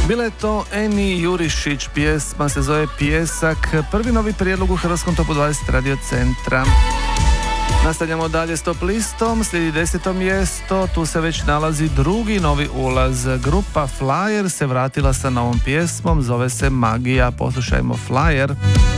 Bila je to Eni Jurišić, pjesma se zove Pijesak, prvi novi prijedlog u Hrvatskom topu 20 Radio Centra. Nastavljamo dalje s top listom, slijedi 10. mjesto, tu se već nalazi drugi novi ulaz. Grupa Flyer se vratila sa novom pjesmom, zove se Magija, poslušajmo Flyer.